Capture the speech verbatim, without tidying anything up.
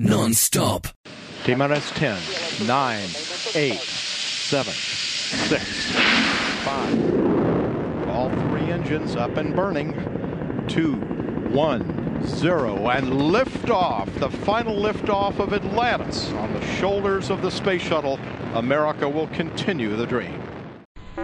non-stop. T-minus ten, nine, eight, seven, six, five. All three engines up and burning. Two, one, zero, and liftoff. The final liftoff of Atlantis on the shoulders of the space shuttle. America will continue the dream.